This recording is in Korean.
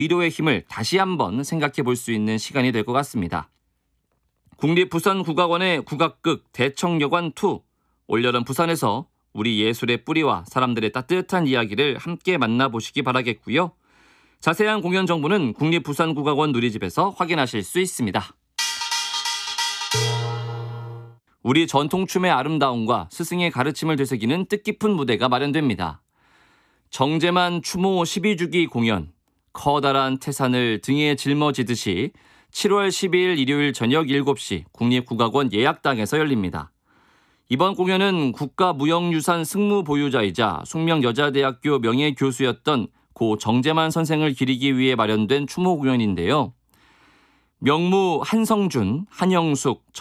의료의 힘을 다시 한번 생각해 볼 수 있는 시간이 될 것 같습니다. 국립부산국악원의 국악극 대청여관2, 올여름 부산에서 우리 예술의 뿌리와 사람들의 따뜻한 이야기를 함께 만나보시기 바라겠고요. 자세한 공연 정보는 국립부산국악원 누리집에서 확인하실 수 있습니다. 우리 전통춤의 아름다움과 스승의 가르침을 되새기는 뜻깊은 무대가 마련됩니다. 정제만 추모 12주기 공연, 커다란 태산을 등에 짊어지듯이 7월 12일 일요일 저녁 7시 국립국악원 예약당에서 열립니다. 이번 공연은 국가무형유산 승무 보유자이자 숙명여자대학교 명예교수였던 고 정제만 선생을 기리기 위해 마련된 추모 공연인데요. 명무 한성준, 한영숙,